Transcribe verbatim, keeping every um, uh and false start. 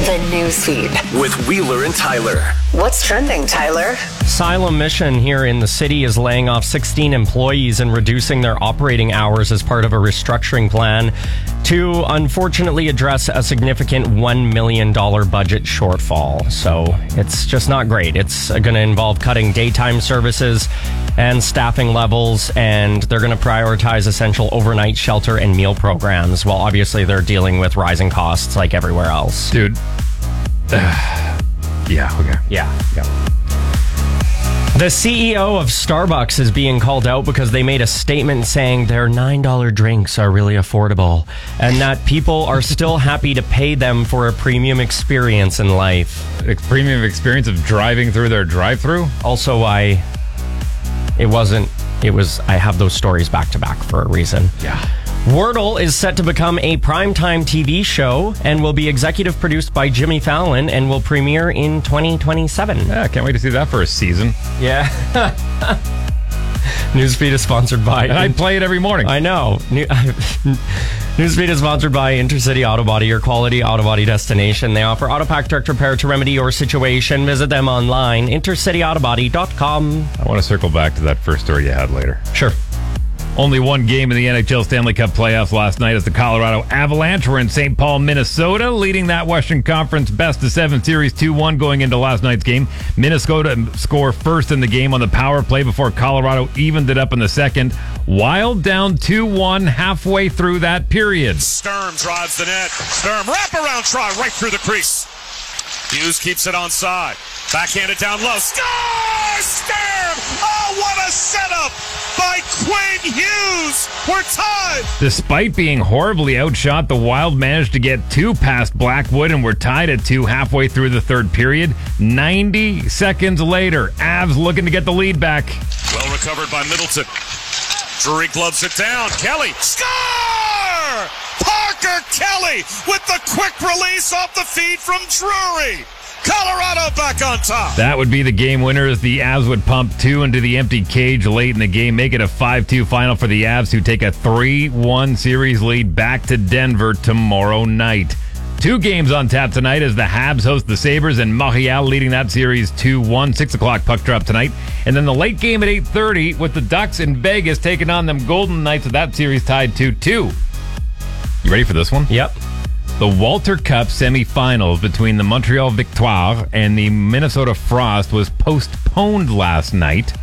The Newsfeed with Wheeler and Tyler. What's trending, Tyler? Asylum Mission here in the city is laying off sixteen employees and reducing their operating hours as part of a restructuring plan to unfortunately address a significant one million dollars budget shortfall. So it's just not great. It's going to involve cutting daytime services and staffing levels, and they're going to prioritize essential overnight shelter and meal programs, while obviously they're dealing with rising costs like everywhere else. Dude. Uh, yeah, okay. Yeah, yeah. The C E O of Starbucks is being called out because they made a statement saying their nine dollars drinks are really affordable and that people are still happy to pay them for a premium experience in life. A premium experience of driving through their drive-thru? Also, I... It wasn't... It was... I have those stories back to back for a reason. Yeah. Wordle is set to become a primetime T V show and will be executive produced by Jimmy Fallon and will premiere in twenty twenty-seven. Yeah, can't wait to see that for a season. Yeah. Newsfeed is sponsored by... And I play it every morning. I know. New, Newsfeed is sponsored by Intercity Auto Body, your quality auto body destination. They offer Autopack Direct Repair to remedy your situation. Visit them online, intercity auto body dot com. I want to circle back to that first story you had later. Sure. Only one game in the N H L Stanley Cup playoffs last night as the Colorado Avalanche were in Saint Paul, Minnesota, leading that Western Conference best of seven series two one going into last night's game. Minnesota score first in the game on the power play before Colorado evened it up in the second. Wild down two one halfway through that period. Sturm drives the net. Sturm wraparound try right through the crease. Hughes keeps it on side. Backhanded down low. Score! Sturm! Oh, what a setup by Quinn Hughes! We're tied! Despite being horribly outshot, the Wild managed to get two past Blackwood and were tied at two halfway through the third period. ninety seconds later, Avs looking to get the lead back. Well recovered by Middleton. Drury gloves it down. Kelly. Score! Parker Kelly with the quick release off the feed from Drury. Colorado back on top. That would be the game winner as the Avs would pump two into the empty cage late in the game, make it a five two final for the Avs, who take a three one series lead back to Denver tomorrow night. Two games on tap tonight as the Habs host the Sabres and Montreal leading that series two one. six o'clock puck drop tonight. And then the late game at eight thirty with the Ducks in Vegas taking on them Golden Knights with that series tied two two. You ready for this one? Yep. The Walter Cup semifinals between the Montreal Victoire and the Minnesota Frost was postponed last night.